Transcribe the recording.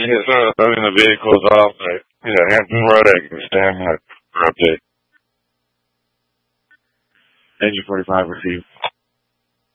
You get started loading the vehicles off at, Hampton Road exit stand for update. NU45 received.